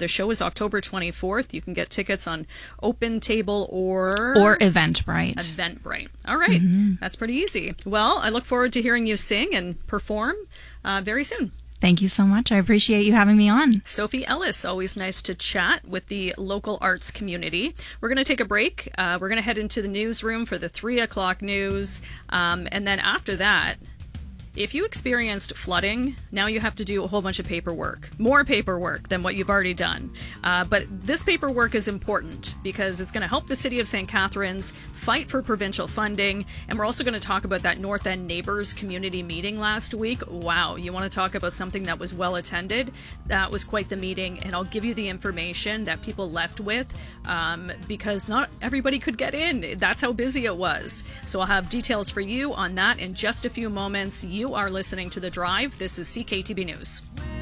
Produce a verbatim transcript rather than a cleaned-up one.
the show is October twenty-fourth. You can get tickets on Open Table or... Or Eventbrite. Eventbrite. All right. Mm-hmm. That's pretty easy. Well, I look forward to hearing you sing and perform uh, very soon. Thank you so much. I appreciate you having me on. Sophie Ellis, always nice to chat with the local arts community. We're going to take a break. Uh, we're going to head into the newsroom for the three o'clock news. Um, and then after that, if you experienced flooding, now you have to do a whole bunch of paperwork, more paperwork than what you've already done. Uh, but this paperwork is important because it's going to help the city of Saint Catharines fight for provincial funding. And we're also going to talk about that North End Neighbours community meeting last week. Wow, you want to talk about something that was well attended? That was quite the meeting. And I'll give you the information that people left with um, because not everybody could get in. That's how busy it was. So I'll have details for you on that in just a few moments. You You are listening to The Drive. This is C K T B News.